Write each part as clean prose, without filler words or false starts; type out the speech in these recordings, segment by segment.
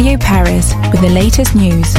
Radio Paris with the latest news.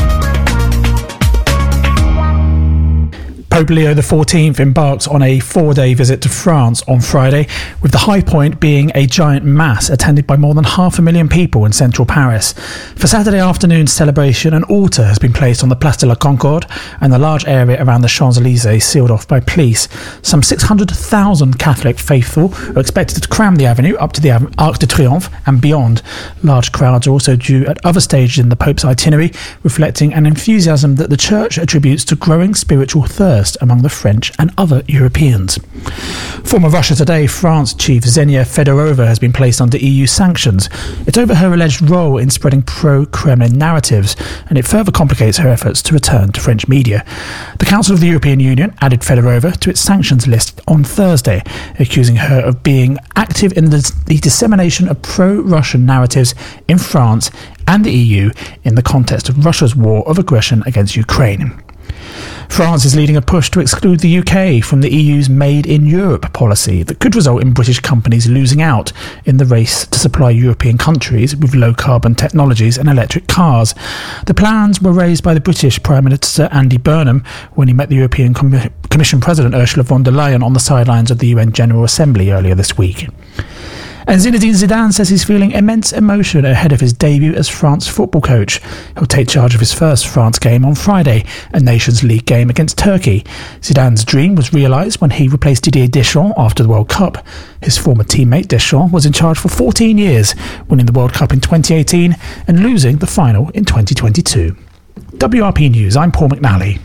Pope Leo XIV embarks on a 4-day visit to France on Friday, with the high point being a giant mass attended by more than 500,000 people in central Paris. For Saturday afternoon's celebration, an altar has been placed on the Place de la Concorde and the large area around the Champs-Élysées sealed off by police. Some 600,000 Catholic faithful are expected to cram the avenue up to the Arc de Triomphe and beyond. Large crowds are also due at other stages in the Pope's itinerary, reflecting an enthusiasm that the Church attributes to growing spiritual thirst among the French and other Europeans. Former Russia Today France chief Zhenya Fedorova has been placed under EU sanctions. It's over her alleged role in spreading pro-Kremlin narratives, and it further complicates her efforts to return to French media. The Council of the European Union added Fedorova to its sanctions list on Thursday, accusing her of being active in the dissemination of pro-Russian narratives in France and the EU in the context of Russia's war of aggression against Ukraine. France is leading a push to exclude the UK from the EU's Made in Europe policy that could result in British companies losing out in the race to supply European countries with low-carbon technologies and electric cars. The plans were raised by the British Prime Minister Andy Burnham when he met the European Commission President Ursula von der Leyen on the sidelines of the UN General Assembly earlier this week. And Zinedine Zidane says he's feeling immense emotion ahead of his debut as France football coach. He'll take charge of his first France game on Friday, a Nations League game against Turkey. Zidane's dream was realised when he replaced Didier Deschamps after the World Cup. His former teammate Deschamps was in charge for 14 years, winning the World Cup in 2018 and losing the final in 2022. WRP News, I'm Paul McNally.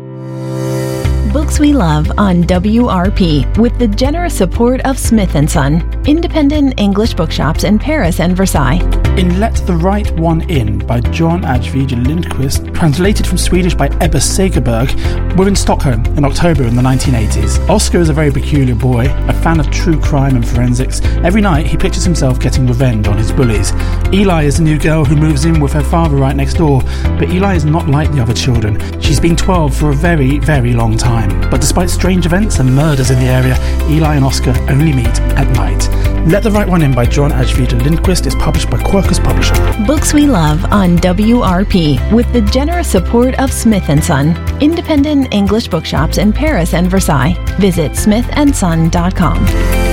Books we love on WRP with the generous support of Smith & Son, independent English bookshops in Paris and Versailles. In Let the Right One In by John Ajvide Lindqvist, translated from Swedish by Ebba Segerberg, were in Stockholm in October in the 1980s. Oscar is a very peculiar boy, a fan of true crime and forensics. Every night he pictures himself getting revenge on his bullies. Eli is a new girl who moves in with her father right next door, but Eli is not like the other children. She's been 12 for a very, very long time. But despite strange events and murders in the area, Eli and Oscar only meet at night. Let the Right One In by John Ajvide Lindqvist is published by Quercus Publishing. Books we love on WRP with the generous support of Smith & Son, independent English bookshops in Paris and Versailles. Visit smithandson.com.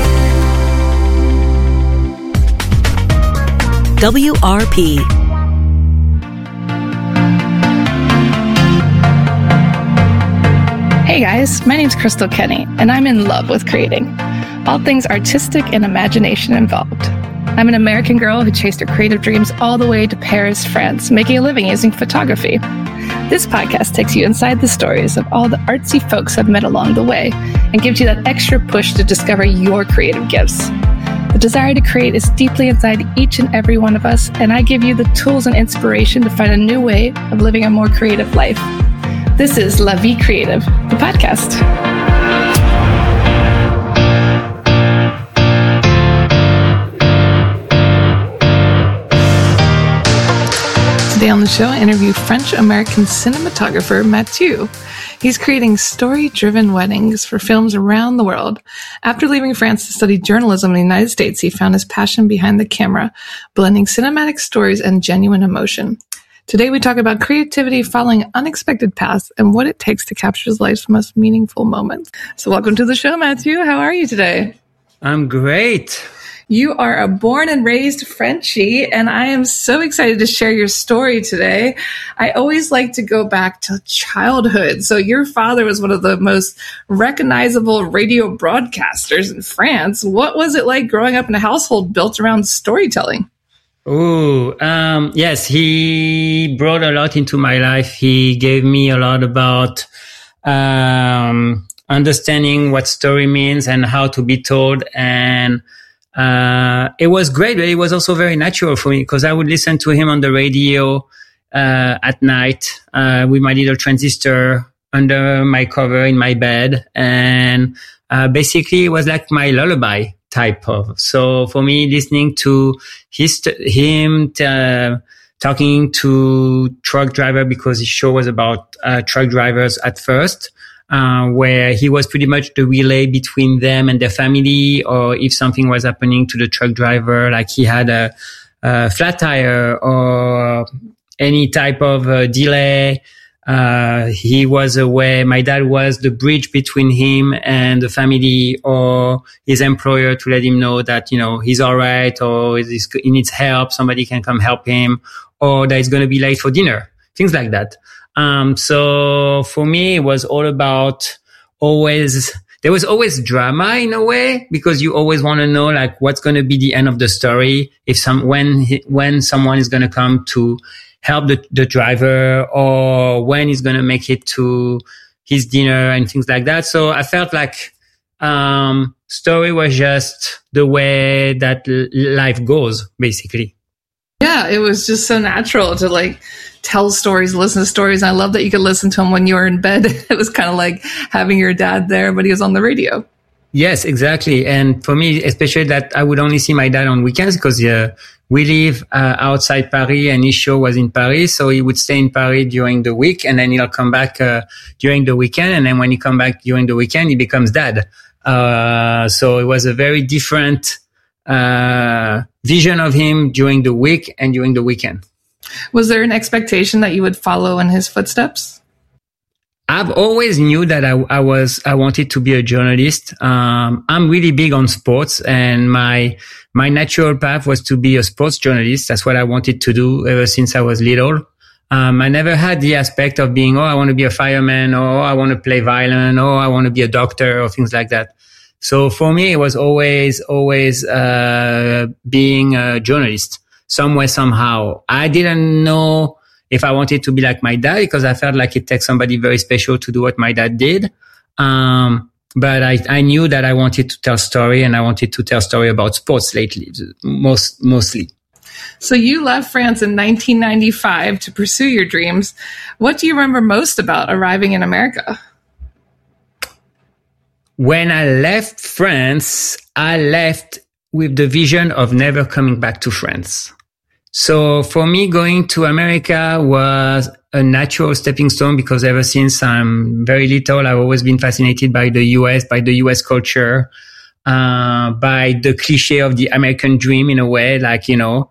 WRP. Hey guys, my name's Crystal Kenny, and I'm in love with creating. All things artistic and imagination involved. I'm an American girl who chased her creative dreams all the way to Paris, France, making a living using photography. This podcast takes you inside the stories of all the artsy folks I've met along the way and gives you that extra push to discover your creative gifts. The desire to create is deeply inside each and every one of us, and I give you the tools and inspiration to find a new way of living a more creative life. This is La Vie Creative, the podcast. Today on the show, I interview French-American cinematographer Mathieu. He's creating story-driven weddings for films around the world. After leaving France to study journalism in the United States, he found his passion behind the camera, blending cinematic stories and genuine emotion. Today we talk about creativity following unexpected paths and what it takes to capture life's most meaningful moments. So welcome to the show, Mathieu. How are you today? I'm great. You are a born and raised Frenchie, and I am so excited to share your story today. I always like to go back to childhood. So your father was one of the most recognizable radio broadcasters in France. What was it like growing up in a household built around storytelling? Yes, he brought a lot into my life. He gave me a lot about understanding what story means and how to be told. And it was great, but it was also very natural for me because I would listen to him on the radio at night with my little transistor under my cover in my bed. And basically, it was like my lullaby type of. So for me, listening to him talking to truck driver, because his show was about truck drivers at first, where he was pretty much the relay between them and their family, or if something was happening to the truck driver, like he had a flat tire or any type of delay. He was away. My dad was the bridge between him and the family or his employer to let him know that, he's all right, or he needs help. Somebody can come help him, or that he's going to be late for dinner, things like that. So for me, it was all about there was always drama in a way, because you always want to know like what's going to be the end of the story. When someone is going to come to help the driver, or when he's going to make it to his dinner and things like that. So I felt like, story was just the way that life goes, basically. Yeah, it was just so natural to like tell stories, listen to stories. I love that you could listen to them when you were in bed. It was kind of like having your dad there, but he was on the radio. Yes, exactly. And for me, especially that I would only see my dad on weekends, because we live outside Paris and his show was in Paris. So he would stay in Paris during the week, and then he'll come back during the weekend. And then when he come back during the weekend, he becomes dad. So it was a very different vision of him during the week and during the weekend. Was there an expectation that you would follow in his footsteps? I've always knew that I wanted to be a journalist. I'm really big on sports, and my natural path was to be a sports journalist. That's what I wanted to do ever since I was little. I never had the aspect of being, I want to be a fireman, or I want to play violin, or I want to be a doctor, or things like that. So for me, it was always being a journalist, somewhere, somehow. I didn't know if I wanted to be like my dad, because I felt like it takes somebody very special to do what my dad did. But I knew that I wanted to tell story, and I wanted to tell story about sports lately, mostly. So you left France in 1995 to pursue your dreams. What do you remember most about arriving in America? When I left France, I left with the vision of never coming back to France. So for me, going to America was a natural stepping stone, because ever since I'm very little, I've always been fascinated by the US, by the US culture, by the cliche of the American dream in a way, like,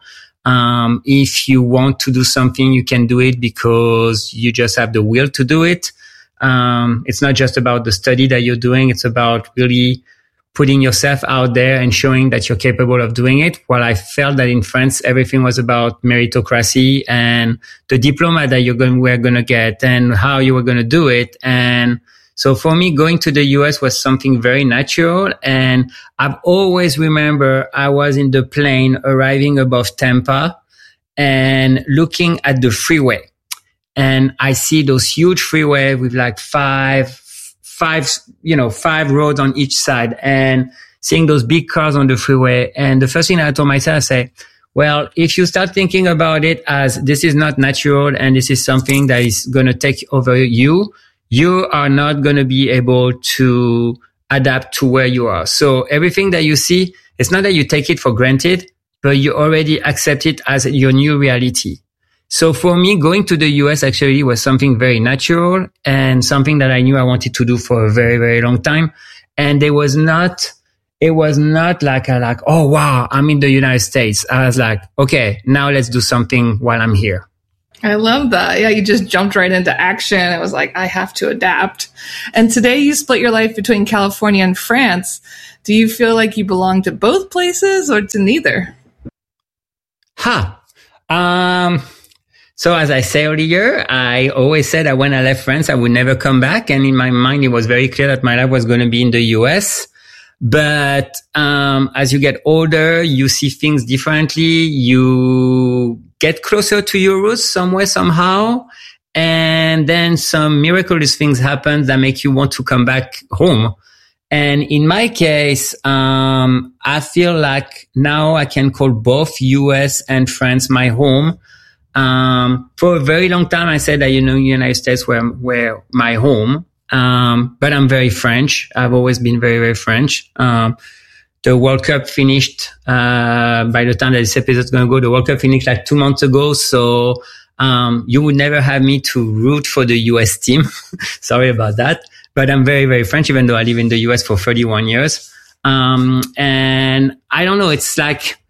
if you want to do something, you can do it because you just have the will to do it. It's not just about the study that you're doing. It's about really putting yourself out there and showing that you're capable of doing it. While I felt that in France, everything was about meritocracy and the diploma that we're going to get and how you were going to do it. And so for me, going to the US was something very natural. And I've always remember I was in the plane arriving above Tampa and looking at the freeway. And I see those huge freeway with like five roads on each side, and seeing those big cars on the freeway. And the first thing I told myself, I say, well, if you start thinking about it as this is not natural and this is something that is going to take over you, you are not going to be able to adapt to where you are. So everything that you see, it's not that you take it for granted, but you already accept it as your new reality. So for me, going to the US actually was something very natural and something that I knew I wanted to do for a very, very long time. And it was not like oh, wow, I'm in the United States. I was like, okay, now let's do something while I'm here. I love that. Yeah, you just jumped right into action. It was like, I have to adapt. And today you split your life between California and France. Do you feel like you belong to both places or to neither? So as I said earlier, I always said that when I left France, I would never come back. And in my mind, it was very clear that my life was going to be in the US. But as you get older, you see things differently. You get closer to your roots somewhere, somehow. And then some miraculous things happen that make you want to come back home. And in my case, I feel like now I can call both US and France my home. For a very long time, I said that, United States were my home. But I'm very French. I've always been very, very French. The World Cup finished, by the time that this episode is going to go, the World Cup finished like 2 months ago. So, you would never have me to root for the US team. Sorry about that. But I'm very, very French, even though I live in the US for 31 years. And I don't know. It's like,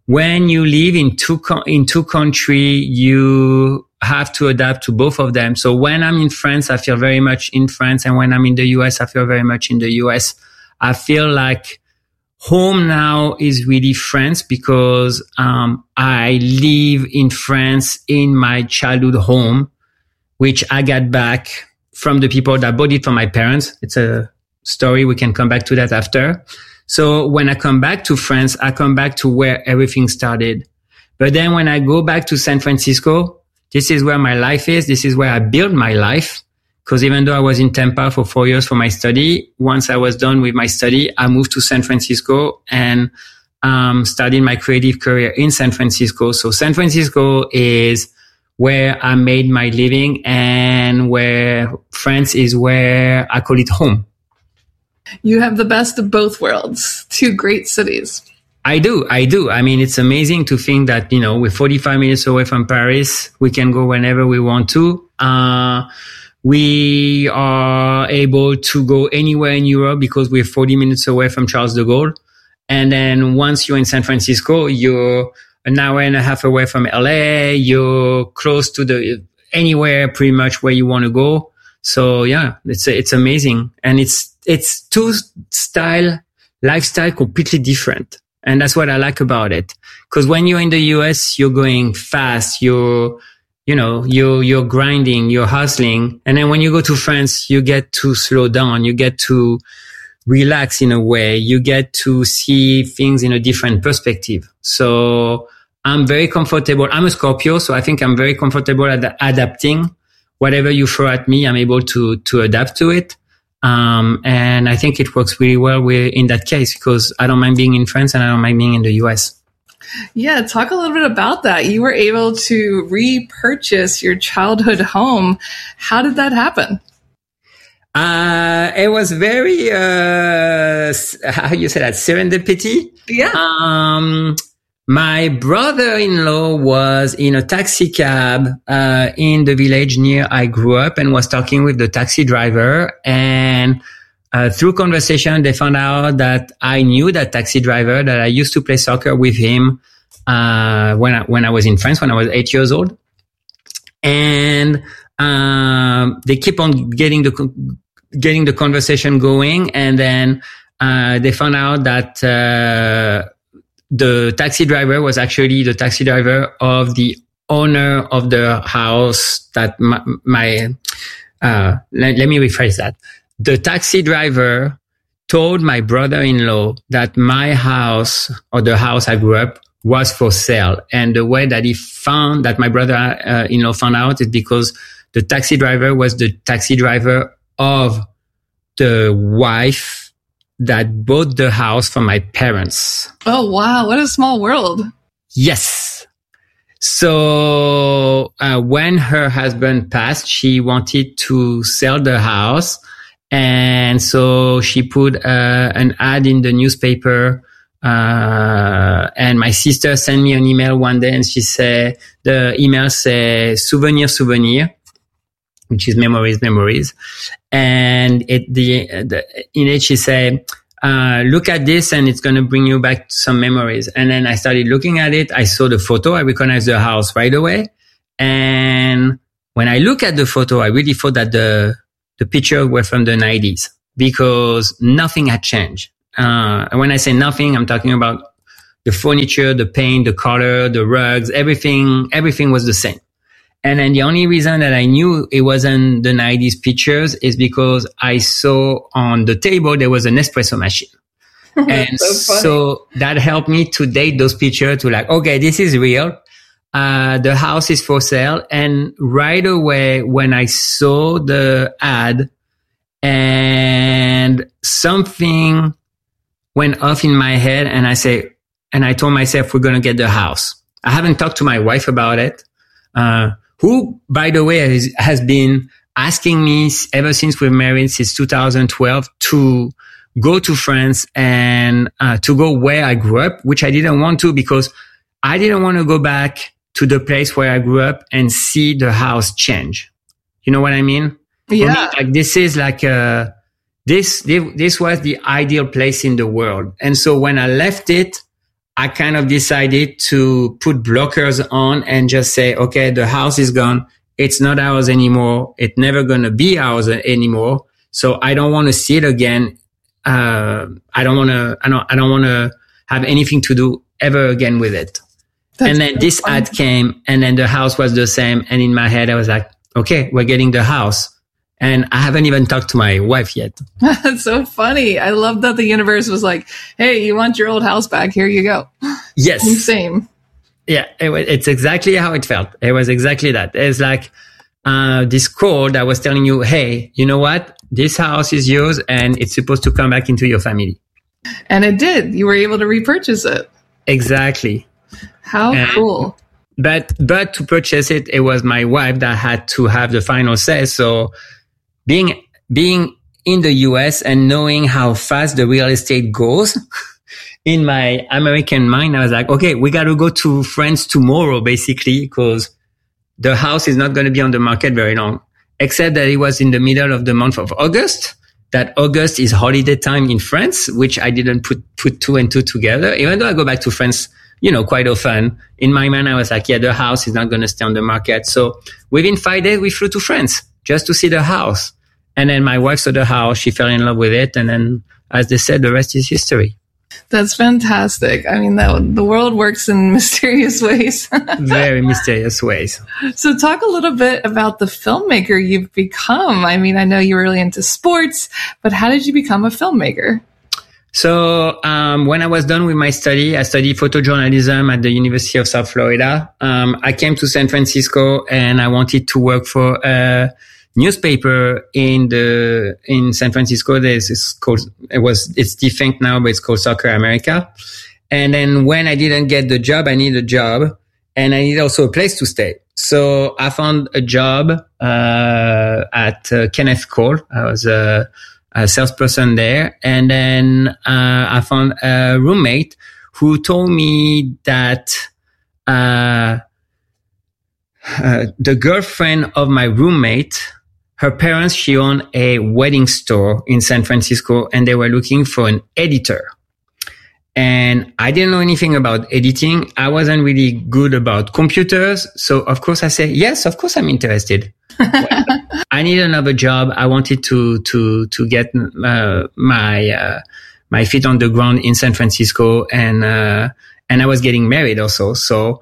when you live in two countries, you have to adapt to both of them. So when I'm in France, I feel very much in France. And when I'm in the US, I feel very much in the US. I feel like home now is really France because I live in France in my childhood home, which I got back from the people that bought it for my parents. It's a story. We can come back to that after. So when I come back to France, I come back to where everything started. But then when I go back to San Francisco, this is where my life is. This is where I built my life. Because even though I was in Tampa for 4 years for my study, once I was done with my study, I moved to San Francisco and started my creative career in San Francisco. So San Francisco is where I made my living, and where France is where I call it home. You have the best of both worlds. Two great cities. I do. I mean, it's amazing to think that, we're 45 minutes away from Paris. We can go whenever we want to. We are able to go anywhere in Europe because we're 40 minutes away from Charles de Gaulle. And then once you're in San Francisco, you're an hour and a half away from LA. You're close to anywhere pretty much where you want to go. So yeah, it's amazing. And it's two lifestyle completely different. And that's what I like about it. Cause when you're in the US, you're going fast. You're grinding, you're hustling. And then when you go to France, you get to slow down. You get to relax in a way. You get to see things in a different perspective. So I'm very comfortable. I'm a Scorpio, so I think I'm very comfortable at adapting. Whatever you throw at me, I'm able to adapt to it. And I think it works really well in that case, because I don't mind being in France and I don't mind being in the US. Yeah, talk a little bit about that. You were able to repurchase your childhood home. How did that happen? It was very, how you say that, serendipity? Yeah. My brother-in-law was in a taxi cab in the village near I grew up, and was talking with the taxi driver. And through conversation, they found out that I knew that taxi driver, that I used to play soccer with him when I was in France, when I was 8 years old. And they keep on getting the conversation going. And then they found out that the taxi driver was actually the taxi driver of the owner of the house that let me rephrase that. The taxi driver told my brother-in-law that my house, or the house I grew up, was for sale. And the way that my brother-in-law found out is because the taxi driver was the taxi driver of the wife that bought the house for my parents. Oh, wow. What a small world. Yes. So when her husband passed, she wanted to sell the house. And so she put an ad in the newspaper. And my sister sent me an email one day, and the email said souvenir, which is memories. And in it, she said, look at this and it's going to bring you back some memories. And then I started looking at it. I saw the photo. I recognized the house right away. And when I look at the photo, I really thought that the pictures were from the 90s, because nothing had changed. And when I say nothing, I'm talking about the furniture, the paint, the color, the rugs, everything was the same. And then the only reason that I knew it wasn't the 90s pictures is because I saw on the table there was an espresso machine. And so that helped me to date those pictures to like, okay, this is real. The house is for sale. And right away when I saw the ad, and something went off in my head, and I told myself, we're going to get the house. I haven't talked to my wife about it. Who, by the way, has been asking me ever since we're married, since 2012, to go to France and to go where I grew up, which I didn't want to, because I didn't want to go back to the place where I grew up and see the house change. You know what I mean? Yeah. For me, like, this is like this was the ideal place in the world. And so when I left it, I kind of decided to put blockers on and just say, okay, the house is gone. It's not ours anymore. It's never going to be ours anymore. So I don't want to see it again. I don't want to have anything to do ever again with it. And then this ad came, and then the house was the same. And in my head, I was like, okay, we're getting the house. And I haven't even talked to my wife yet. That's so funny. I love that the universe was like, hey, you want your old house back? Here you go. Yes. Same. Yeah, it's exactly how it felt. It was exactly that. It's like this call that was telling you, hey, you know what? This house is yours and it's supposed to come back into your family. And it did. You were able to repurchase it. Exactly. How cool. But to purchase it, it was my wife that had to have the final say. So being in the US and knowing how fast the real estate goes, in my American mind, I was like, okay, we got to go to France tomorrow, basically, because the house is not going to be on the market very long, except that it was in the middle of the month of August. That August is holiday time in France, which I didn't put two and two together. Even though I go back to France, quite often, in my mind, I was like, yeah, the house is not going to stay on the market. So within 5 days, we flew to France just to see the house. And then my wife saw the house. She fell in love with it. And then, as they said, the rest is history. That's fantastic. I mean, the world works in mysterious ways. Very mysterious ways. So talk a little bit about the filmmaker you've become. I mean, I know you're really into sports, but how did you become a filmmaker? So when I was done with my study, I studied photojournalism at the University of South Florida. I came to San Francisco and I wanted to work for a newspaper in San Francisco. It's defunct now, but it's called Soccer America. And then when I didn't get the job, I needed a job and I needed also a place to stay. So I found a job at Kenneth Cole. I was a salesperson there. And then I found a roommate who told me that the girlfriend of my roommate, her parents, she owned a wedding store in San Francisco and they were looking for an editor. And I didn't know anything about editing. I wasn't really good about computers. So of course I said, yes, of course I'm interested. I need another job. I wanted to get my feet on the ground in San Francisco and I was getting married also. So,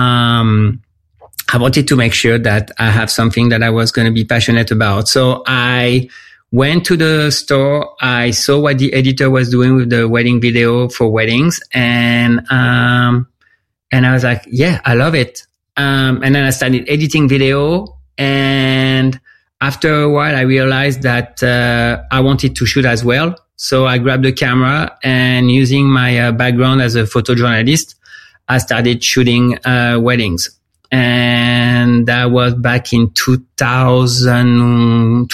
I wanted to make sure that I have something that I was going to be passionate about. So I went to the store. I saw what the editor was doing with the wedding video for weddings. And I was like, yeah, I love it. And then I started editing video. And after a while, I realized that, I wanted to shoot as well. So I grabbed the camera and using my background as a photojournalist, I started shooting, weddings. And that was back in 2000,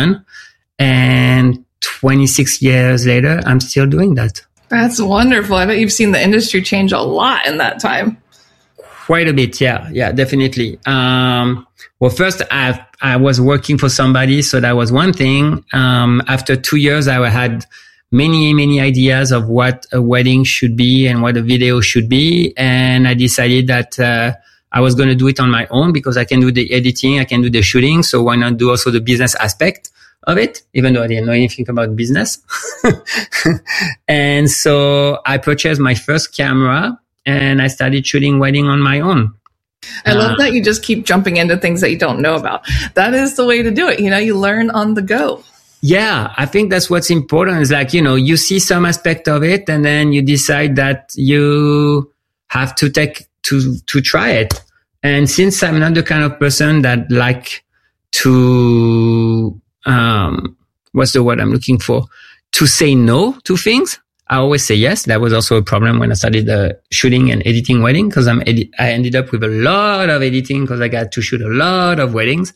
and 26 years later, I'm still doing that. That's wonderful. I bet you've seen the industry change a lot in that time. Quite a bit. Yeah, definitely. Well, first I was working for somebody. So that was one thing. After 2 years, I had many ideas of what a wedding should be and what a video should be. And I decided that, I was going to do it on my own because I can do the editing, I can do the shooting. So why not do also the business aspect of it, even though I didn't know anything about business. And so I purchased my first camera and I started shooting wedding on my own. I love that you just keep jumping into things that you don't know about. That is the way to do it. You learn on the go. Yeah, I think that's what's important. Is like, you see some aspect of it and then you decide that you have to try it. And since I'm not the kind of person that like to, what's the word I'm looking for? To say no to things. I always say yes. That was also a problem when I started shooting and editing wedding because I ended up with a lot of editing because I got to shoot a lot of weddings.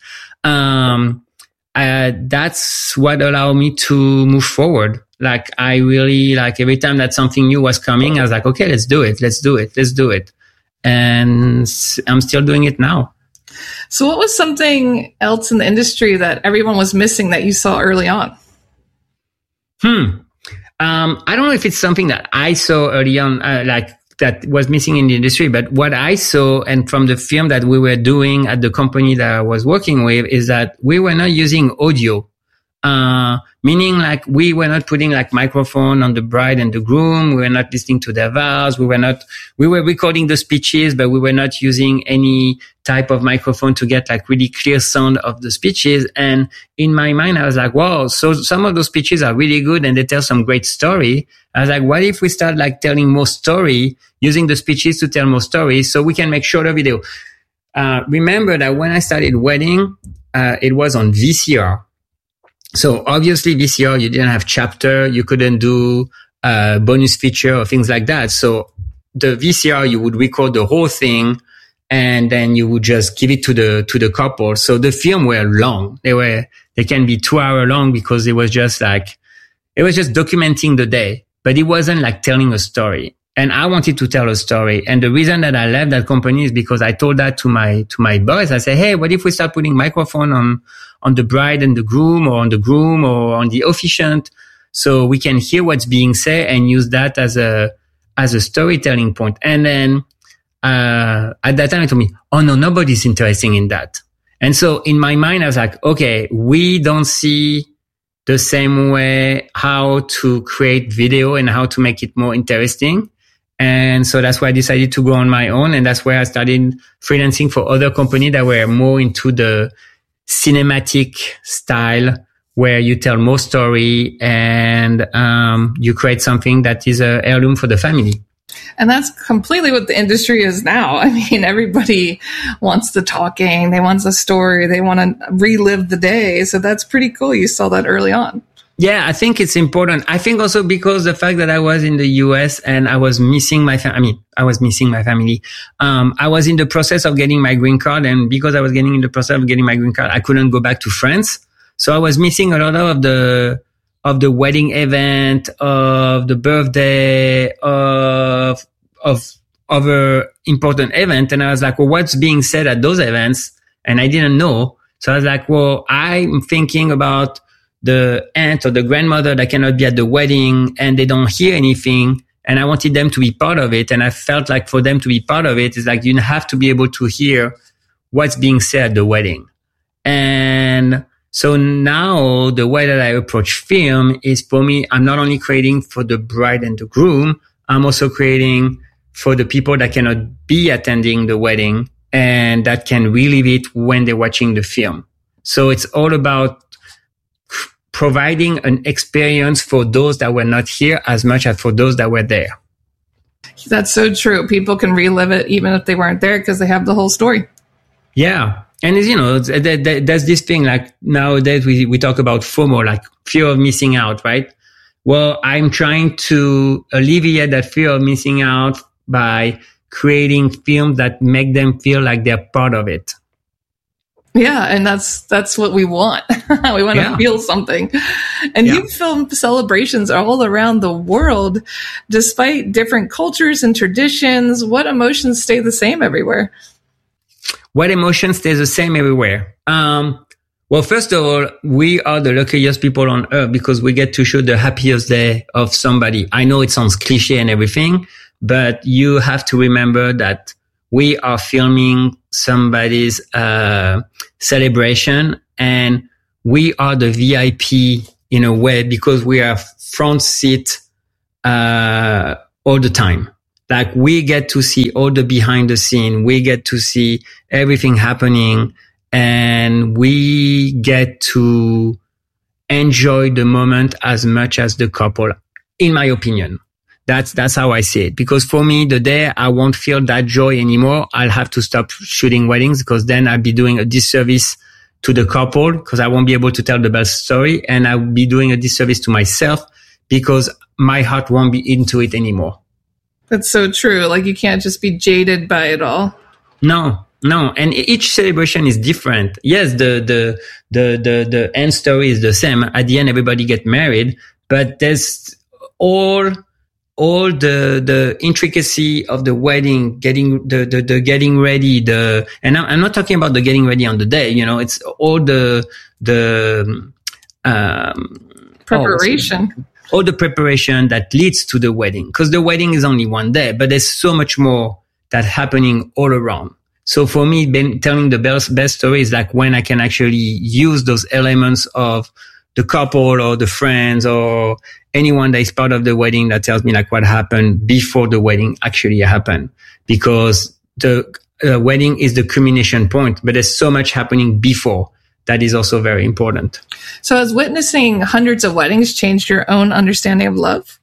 That's what allowed me to move forward. Like I really every time that something new was coming, I was like, okay, let's do it. And I'm still doing it now. So what was something else in the industry that everyone was missing that you saw early on? I don't know if it's something that I saw early on, that was missing in the industry. But what I saw, and from the film that we were doing at the company that I was working with, is that we were not using audio. Meaning like we were not putting like microphone on the bride and the groom. We were not listening to their vows. We were recording the speeches, but we were not using any type of microphone to get like really clear sound of the speeches. And in my mind, I was like, wow, so some of those speeches are really good and they tell some great story. I was like, what if we start like telling more story, using the speeches to tell more stories so we can make shorter video? Remember that when I started wedding, it was on VCR. So obviously VCR, you didn't have chapter, you couldn't do bonus feature or things like that. So the VCR, you would record the whole thing and then you would just give it to the couple. So the film were long. They can be 2 hours long because it was just documenting the day, but it wasn't like telling a story. And I wanted to tell a story. And the reason that I left that company is because I told that to my boss. I said, hey, what if we start putting microphone on the bride and the groom, or on the groom, or on the officiant, so we can hear what's being said and use that as a storytelling point. And then, at that time, I told me, oh no, nobody's interested in that. And so in my mind, I was like, okay, we don't see the same way how to create video and how to make it more interesting. And so that's why I decided to go on my own. And that's where I started freelancing for other companies that were more into the cinematic style, where you tell more story and you create something that is an heirloom for the family. And that's completely what the industry is now. I mean, everybody wants the talking, they want the story, they want to relive the day. So that's pretty cool. You saw that early on. Yeah, I think it's important. I think also because the fact that I was in the US and I was missing my family. I was in the process of getting my green card. And because I was in the process of getting my green card, I couldn't go back to France. So I was missing a lot of the wedding event, of the birthday, of other important event. And I was like, well, what's being said at those events? And I didn't know. So I was like, well, I'm thinking about the aunt or the grandmother that cannot be at the wedding and they don't hear anything. And I wanted them to be part of it. And I felt like for them to be part of it is like, you have to be able to hear what's being said at the wedding. And so now the way that I approach film is, for me, I'm not only creating for the bride and the groom, I'm also creating for the people that cannot be attending the wedding and that can relive it when they're watching the film. So it's all about providing an experience for those that were not here as much as for those that were there. That's so true. People can relive it even if they weren't there because they have the whole story. Yeah. And there's this thing like nowadays we talk about FOMO, like fear of missing out, right? Well, I'm trying to alleviate that fear of missing out by creating films that make them feel like they're part of it. Yeah, and that's what we want. We want to feel something. And you film celebrations all around the world, despite different cultures and traditions. What emotions stay the same everywhere? What emotions stay the same everywhere? Well, first of all, we are the luckiest people on earth because we get to show the happiest day of somebody. I know it sounds cliche and everything, but you have to remember that we are filming somebody's celebration, and we are the VIP in a way because we are front seat all the time. Like we get to see all the behind the scene, we get to see everything happening, and we get to enjoy the moment as much as the couple, in my opinion. That's how I see it. Because for me, the day I won't feel that joy anymore, I'll have to stop shooting weddings because then I'll be doing a disservice to the couple because I won't be able to tell the best story, and I'll be doing a disservice to myself because my heart won't be into it anymore. That's so true. Like you can't just be jaded by it all. No. And each celebration is different. Yes, the end story is the same. At the end, everybody get married, but there's all the intricacy of the wedding, getting the getting ready, and I'm not talking about the getting ready on the day, it's all the preparation. all the preparation that leads to the wedding. Because the wedding is only one day, but there's so much more that's happening all around. So for me, telling the best story is like when I can actually use those elements of the couple or the friends or anyone that is part of the wedding that tells me like what happened before the wedding actually happened. Because the wedding is the culmination point, but there's so much happening before that is also very important. So has witnessing hundreds of weddings changed your own understanding of love?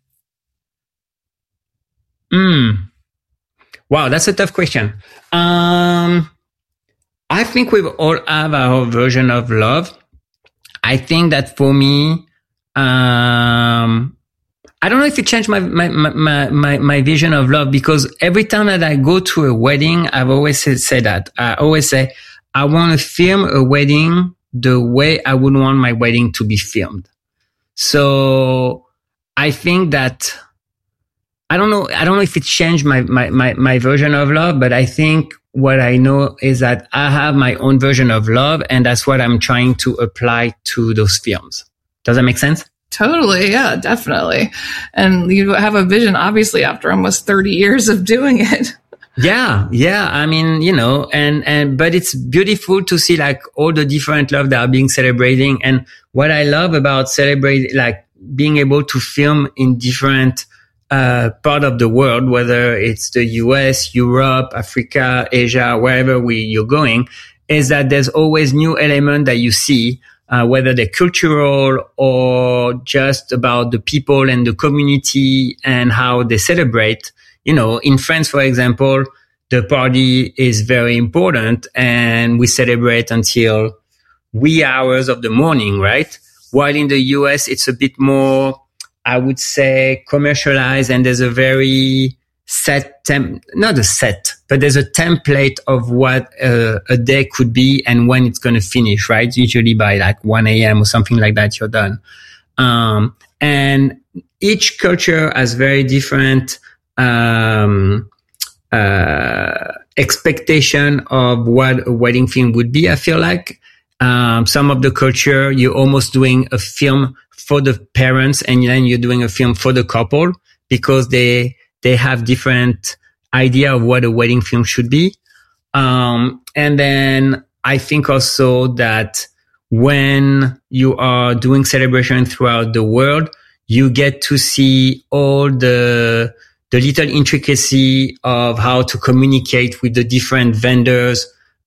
Wow, that's a tough question. I think we all have our version of love. I think that for me, I don't know if it changed my vision of love, because every time that I go to a wedding, I've always said that. I always say, I want to film a wedding the way I would want my wedding to be filmed. So I think that, I don't know if it changed my version of love, but I think what I know is that I have my own version of love, and that's what I'm trying to apply to those films. Does that make sense? Totally. Yeah, definitely. And you have a vision, obviously, after almost 30 years of doing it. Yeah. I mean, but it's beautiful to see like all the different love that are being celebrating. And what I love about celebrating, like being able to film in different part of the world, whether it's the US, Europe, Africa, Asia, wherever you're going, is that there's always new element that you see, whether they're cultural or just about the people and the community and how they celebrate. In France, for example, the party is very important and we celebrate until wee hours of the morning, right? While in the US, it's a bit more, I would say, commercialized, and there's a very not a set, but there's a template of what a day could be and when it's going to finish, right? Usually by like 1 a.m. or something like that, you're done. And each culture has very different expectation of what a wedding film would be. I feel like some of the culture, you're almost doing a film for the parents, and then you're doing a film for the couple, because they have different idea of what a wedding film should be. And then I think also that when you are doing celebration throughout the world, you get to see all the little intricacy of how to communicate with the different vendors,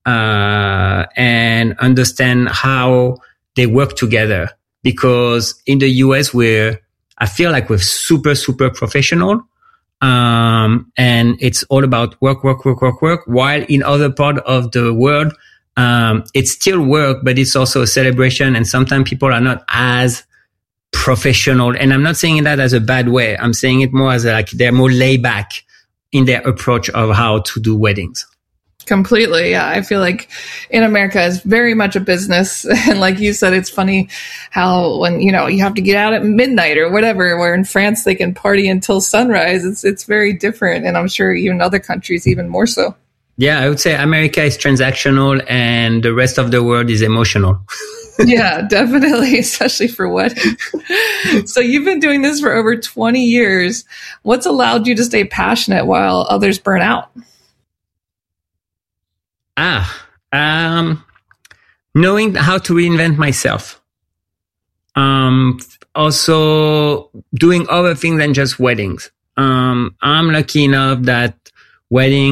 and understand how they work together. Because in the US, I feel like we're super, super professional. And it's all about work. While in other part of the world, it's still work, but it's also a celebration. And sometimes people are not as professional. And I'm not saying that as a bad way. I'm saying it more as like they're more laid back in their approach of how to do weddings. Completely. Yeah. I feel like in America it's very much a business. And like you said, it's funny how when, you have to get out at midnight or whatever, where in France they can party until sunrise. It's very different. And I'm sure even other countries even more so. Yeah. I would say America is transactional and the rest of the world is emotional. Yeah, definitely, especially for weddings. So you've been doing this for over 20 years. What's allowed you to stay passionate while others burn out? Knowing how to reinvent myself. Also doing other things than just weddings. I'm lucky enough that weddings